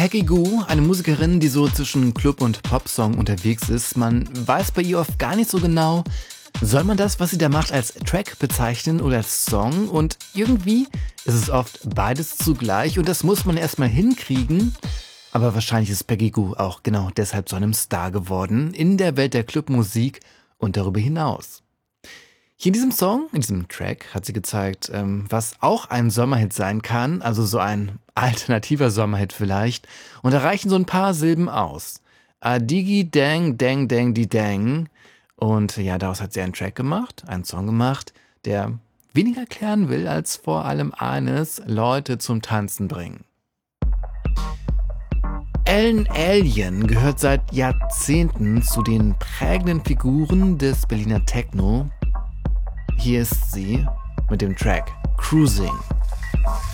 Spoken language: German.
Peggy Gou, eine Musikerin, die so zwischen Club- und Popsong unterwegs ist. Man weiß bei ihr oft gar nicht so genau, soll man das, was sie da macht, als Track bezeichnen oder als Song? Und irgendwie ist es oft beides zugleich und das muss man erstmal hinkriegen. Aber wahrscheinlich ist Peggy Gou auch genau deshalb zu einem Star geworden in der Welt der Clubmusik und darüber hinaus. Hier in diesem Song, in diesem Track, hat sie gezeigt, was auch ein Sommerhit sein kann, also so ein alternativer Sommerhit vielleicht. Und da reichen so ein paar Silben aus. Digi Dang Dang Dang Di Dang. Und ja, daraus hat sie einen Track gemacht, einen Song gemacht, der weniger klären will, als vor allem eines: Leute zum Tanzen bringen. Ellen Allien gehört seit Jahrzehnten zu den prägenden Figuren des Berliner Techno. Hier ist sie mit dem Track Cruising.